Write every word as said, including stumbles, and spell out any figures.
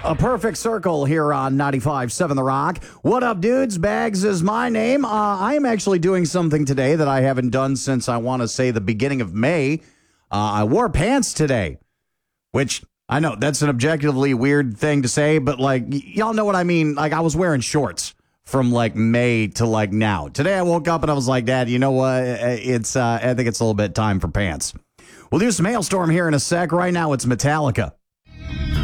A perfect circle here on ninety-five point seven The Rock. What up, dudes? Bags is my name. Uh, I am actually doing something today that I haven't done since, I want to say, the beginning of May. Uh, I wore pants today, which I know that's an objectively weird thing to say, but like, y- y'all know what I mean. Like, I was wearing shorts from like May to like now. Today I woke up and I was like, Dad, you know what? It's uh, I think it's a little bit time for pants. We'll do some Hailstorm here in a sec. Right now it's Metallica.